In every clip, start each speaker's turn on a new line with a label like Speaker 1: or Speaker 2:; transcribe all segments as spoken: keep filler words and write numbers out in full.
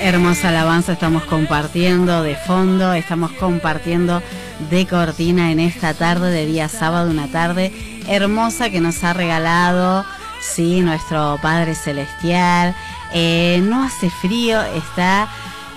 Speaker 1: Hermosa alabanza estamos compartiendo de fondo, estamos compartiendo de cortina en esta tarde de día sábado, una tarde hermosa que nos ha regalado, sí, nuestro Padre Celestial. Eh, no hace frío, está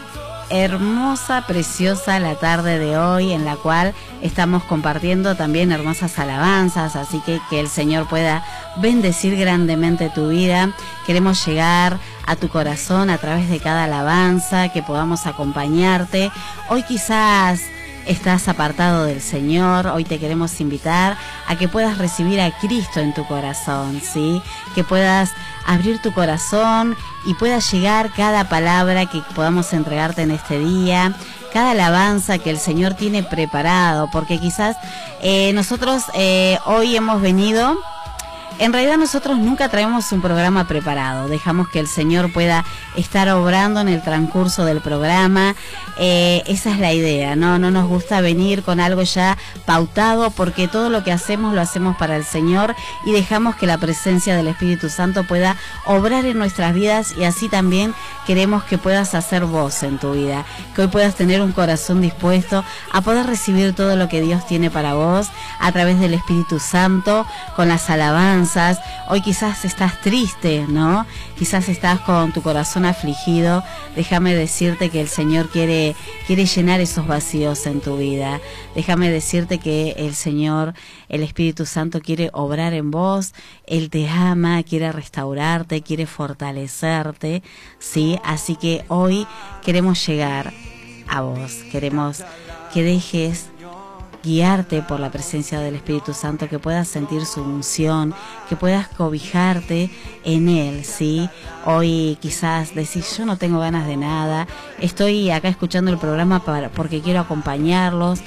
Speaker 1: hermosa, preciosa la tarde de hoy, en la cual estamos compartiendo también hermosas alabanzas, así que que el Señor pueda bendecir grandemente tu vida. Queremos llegar a tu corazón a través de cada alabanza, que podamos acompañarte. Hoy quizás estás apartado del Señor, hoy te queremos invitar a que puedas recibir a Cristo en tu corazón, ¿sí? Que puedas abrir tu corazón y pueda llegar cada palabra que podamos entregarte en este día, cada alabanza que el Señor tiene preparado, porque quizás eh, nosotros eh, hoy hemos venido... En realidad nosotros nunca traemos un programa preparado, dejamos que el Señor pueda estar obrando en el transcurso del programa, eh, esa es la idea, ¿no? No nos gusta venir con algo ya pautado, porque todo lo que hacemos lo hacemos para el Señor y dejamos que la presencia del Espíritu Santo pueda obrar en nuestras vidas, y así también queremos que puedas hacer vos en tu vida, que hoy puedas tener un corazón dispuesto a poder recibir todo lo que Dios tiene para vos a través del Espíritu Santo, con las alabanzas. Hoy quizás estás triste, ¿no? Quizás estás con tu corazón afligido. Déjame decirte que el Señor quiere, quiere llenar esos vacíos en tu vida. Déjame decirte que el Señor, el Espíritu Santo, quiere obrar en vos. Él te ama, quiere restaurarte, quiere fortalecerte, ¿sí? Así que hoy queremos llegar a vos. Queremos que dejes guiarte por la presencia del Espíritu Santo, que puedas sentir su unción, que puedas cobijarte en Él, ¿sí? Hoy quizás decís, yo no tengo ganas de nada, estoy acá escuchando el programa para, porque quiero acompañarlos,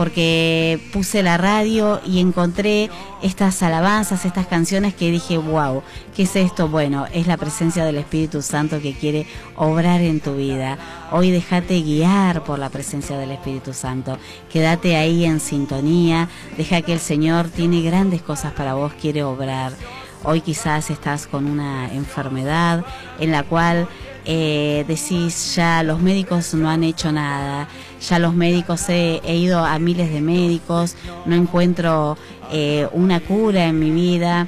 Speaker 1: porque puse la radio y encontré estas alabanzas, estas canciones que dije, wow, ¿qué es esto? Bueno, es la presencia del Espíritu Santo que quiere obrar en tu vida. Hoy déjate guiar por la presencia del Espíritu Santo. Quédate ahí en sintonía, deja que el Señor tiene grandes cosas para vos, quiere obrar. Hoy quizás estás con una enfermedad en la cual eh, decís, ya los médicos no han hecho nada, ya los médicos, he, he ido a miles de médicos, no encuentro eh, una cura en mi vida,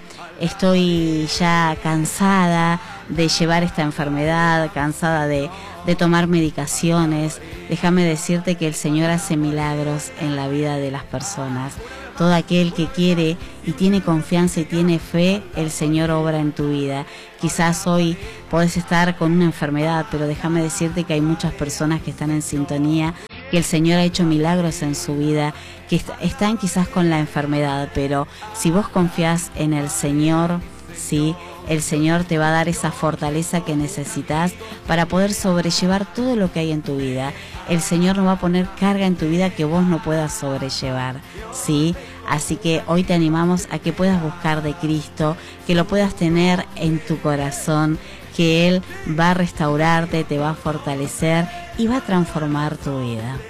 Speaker 1: estoy ya cansada de llevar esta enfermedad, cansada de, de tomar medicaciones. Déjame decirte que el Señor hace milagros en la vida de las personas. Todo aquel que quiere y tiene confianza y tiene fe, el Señor obra en tu vida. Quizás hoy podés estar con una enfermedad, pero déjame decirte que hay muchas personas que están en sintonía, que el Señor ha hecho milagros en su vida, que est- están quizás con la enfermedad, pero si vos confías en el Señor, sí, el Señor te va a dar esa fortaleza que necesitas para poder sobrellevar todo lo que hay en tu vida. El Señor no va a poner carga en tu vida que vos no puedas sobrellevar, ¿sí? Así que hoy te animamos a que puedas buscar de Cristo, que lo puedas tener en tu corazón, que Él va a restaurarte, te va a fortalecer y va a transformar tu vida.